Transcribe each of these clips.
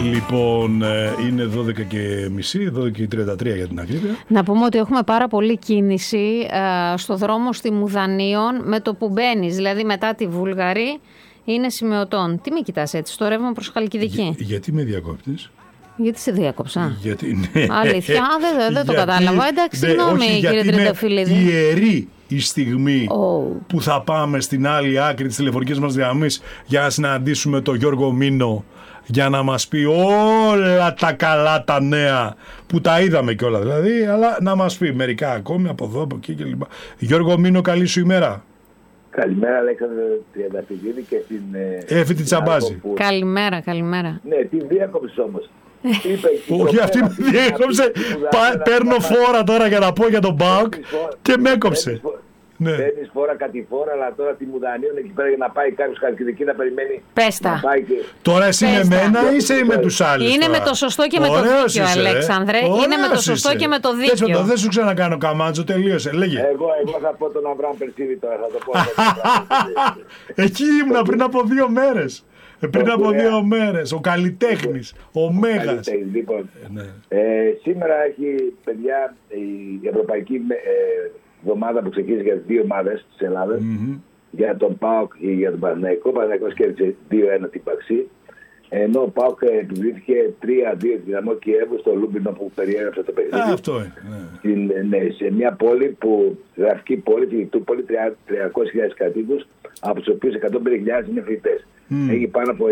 Λοιπόν, είναι 12:30, 12:33 για την ακρίβεια. Να πούμε ότι έχουμε πάρα πολλή κίνηση στο δρόμο στη Μουδανίων με το που μπαίνεις, δηλαδή μετά τη Βούλγαρη είναι σημεωτών. Τι με κοιτάς έτσι, στο ρεύμα προς Χαλκιδική? Γιατί με διακόπτεις? Γιατί σε διάκοψα? Γιατί, ναι. Αλήθεια, δεν το κατάλαβα. Εντάξει, συγγνώμη κύριε Τριανταφυλλίδη. Είναι ιερή η στιγμή που θα πάμε στην άλλη άκρη της τηλεφωνικής μας γραμμής για να συναντήσουμε τον Γιώργο Μήνο, για να μας πει όλα τα καλά τα νέα που τα είδαμε κιόλα δηλαδή, αλλά να μας πει μερικά ακόμη από εδώ, από εκεί κλπ. Γιώργο Μήνο, καλή σου ημέρα. Καλημέρα, Αλέξανδρο Τριανταφυλλίδη και στην Έφη τη Τσαμπάζη. Καλημέρα, καλημέρα. Ναι, την διάκοψες όμως. Όχι, αυτή με διέκοψε. Παίρνω φόρα τώρα για να πω για τον ΠΑΟΚ και με έκοψε. Παίρνεις φόρα κάτι φόρα, αλλά τώρα τη Μουδανίων εκεί πέρα για να πάει κάποιος Χαλκιδική να περιμένει. Πέστα. Τώρα εσύ με μένα ή είσαι με τους άλλους? Είναι με το σωστό και με το δίκιο, Αλέξανδρε. Είναι με το σωστό και με το δίκιο. Δεν σου ξανακάνω καμάντζο, τελείωσε. Λέγε. Εγώ θα πω τον Αβραάμ Περσίδη τώρα, θα το πω. Εκεί ήμουνα πριν από 2 μέρες. Πριν από 2 μέρες, ο καλλιτέχνης, ο Μέγας. Λοιπόν, σήμερα έχει, παιδιά, η Ευρωπαϊκή εβδομάδα που ξεκίνησε για τις 2 ομάδες της Ελλάδας, για τον ΠΑΟΚ και για τον Παναθηναϊκό. Ο Παναθηναϊκός κέρδισε 2-1 την Παξή, ενώ ο ΠΑΟΚ επιβλήθηκε 3-2 στη Δυναμό Κιέβου στο Λούμπινο που περιέγραψε το παιχνίδι. Αυτό είναι. Σε μια πόλη που, γραφική πόλη, τη Λιτούπολη, 300.000 κατοίκους, από τους οποίους 150.000 είναι φοιτητές. Έχει πάνω από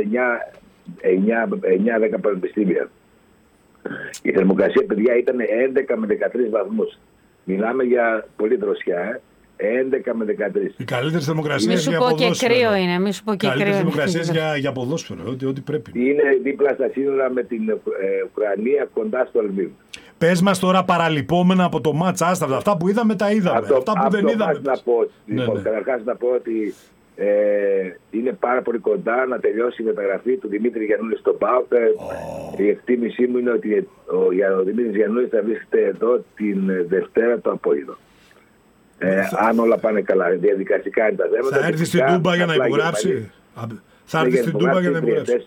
9-10 πανεπιστήμια. Η θερμοκρασία, παιδιά, ήταν 11 με 13 βαθμούς. Μιλάμε για πολύ δροσιά, 11 με 13. Οι καλύτερες θερμοκρασίες για ποδόσφαιρο. Μη σου πω και κρύο είναι. Καλύτερες θερμοκρασίες για ποδόσφαιρο, ό,τι πρέπει. Είναι δίπλα στα σύνορα με την Ουκρανία, κοντά στο Λβίβ. Πες μας τώρα παραλυπόμενα από το μάτς, άστα, αυτά που είδαμε τα είδαμε. Αυτά που δεν είδαμε. Καταρχάς να πω ότι είναι πάρα πολύ κοντά να τελειώσει η μεταγραφή του Δημήτρη Γιαννούλη στο ΠΑΟΚ. Η εκτίμησή μου είναι ότι ο Δημήτρης Γιαννούλης θα βρίσκεται εδώ την Δευτέρα το απόγευμα. Αν όλα πάνε καλά, διαδικαστικά είναι τα θέματα. Θα έρθει στην Τούμπα για να υπογράψει. Θα έρθει στην Τούμπα για να υπογράψει.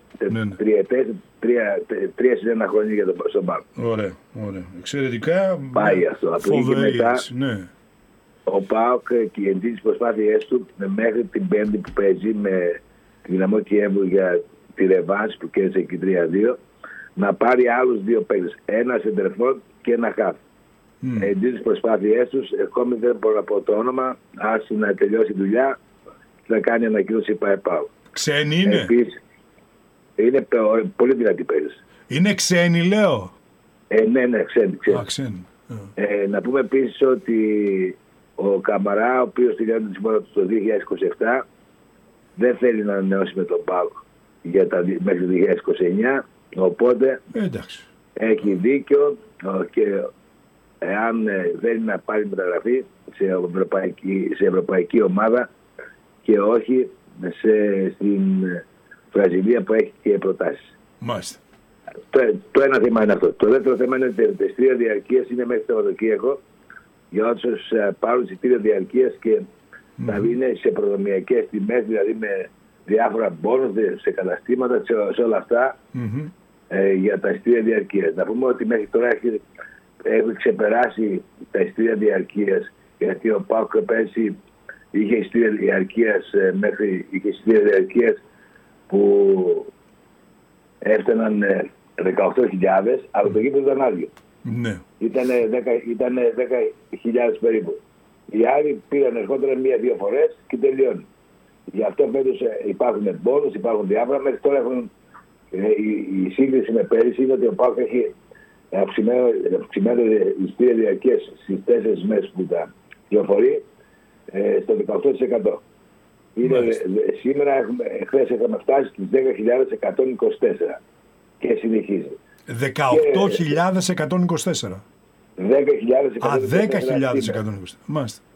3-1 χρόνια για τον ΠΑΟΚ. Ωραία. Εξαιρετικά. Πάει αυτό. Ναι. Ο ΠΑΟΚ κινητεί τις προσπάθειές του μέχρι την Πέμπτη που παίζει με τη Δυναμό Κιέβου για τη ρεβάνς που κέρδισε εκεί 3-2, να πάρει άλλους 2 παίκτες, ένα σεντερφόρ και ένα χαφ. Εντύχει τις προσπάθειές τους, ακόμη δεν μπορώ να πω το όνομα, άσε να τελειώσει η δουλειά και να κάνει ανακοίνωση ΠΑΟΚ. Ξένοι είναι? Επίσης, είναι πολύ δυνατοί παίκτες. Είναι ξένοι, λέω? Ναι, ξένοι. Να πούμε επίσης ότι ο Καμαρά, ο οποίος τελειώνει τη συμφωνία του το 2027, δεν θέλει να ανανεώσει με τον ΠΑΟΚ μέχρι το 2029, οπότε έχει δίκιο και εάν θέλει να πάρει μεταγραφή σε ευρωπαϊκή ομάδα και όχι στην Βραζιλία που έχει και προτάσεις. Μάλιστα. Το ένα θέμα είναι αυτό. Το δεύτερο θέμα είναι ότι το εισιτήριο διαρκείας είναι μέχρι το Σαββατοκύριακο για όσους πάρουν εισιτήριο διαρκείας και θα είναι σε προδομιακές τιμές, δηλαδή με διάφορα μπόνους σε καταστήματα, σε όλα αυτά για τα εισιτήρια διαρκείας. Να πούμε ότι μέχρι τώρα έχει ξεπεράσει τα εισιτήρια διαρκείας, γιατί ο ΠΑΟΚ πέρσι είχε εισιτήρια διαρκείας που έφταναν 18.000, αλλά το γήπεδο ήταν άδειο. Ναι. Ήταν 10.000 περίπου. Οι άλλοι ερχόταν 1-2 φορές και τελειώνει. Γι' αυτό φέτος υπάρχουν μπόνους, υπάρχουν διάφορα. Μέχρι τώρα η σύγκριση με πέρυσι είναι ότι ο ΠΑΟΚ έχει αυξημένο εισιτήρια διαρκείας στις 4 μέρες που τα κυκλοφορεί στο 18%. Σήμερα, χθες είχαμε φτάσει στις 10.124 και συνεχίζει. 18.124. 10.124. Α, 10.124. Μάλιστα.